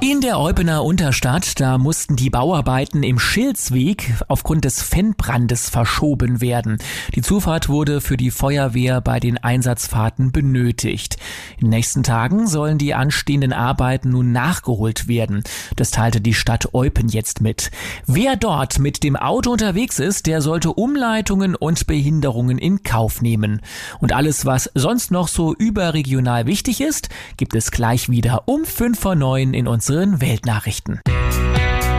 In der Eupener Unterstadt, da mussten die Bauarbeiten im Schildsweg aufgrund des Fennbrandes verschoben werden. Die Zufahrt wurde für die Feuerwehr bei den Einsatzfahrten benötigt. In den nächsten Tagen sollen die anstehenden Arbeiten nun nachgeholt werden. Das teilte die Stadt Eupen jetzt mit. Wer dort mit dem Auto unterwegs ist, der sollte Umleitungen und Behinderungen in Kauf nehmen. Und alles, was sonst noch so überregional wichtig ist, gibt es gleich wieder um 5 vor 9 in unseren Weltnachrichten.